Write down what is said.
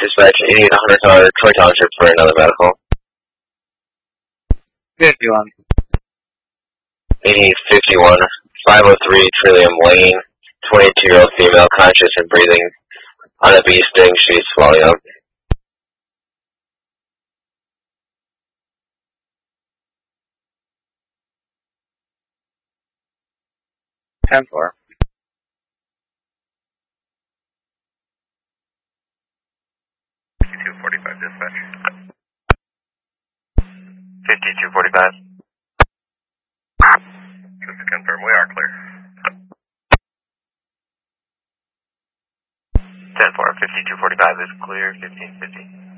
Dispatch 8800 Troy Township for another medical. 51. 8851, 503 Trillium Lane, 22-year-old female, conscious and breathing on a bee sting. She's swelling up. 10-4. 5245 dispatch. 5245. Just to confirm, we are clear. 10-4, 5245 is clear, 1550.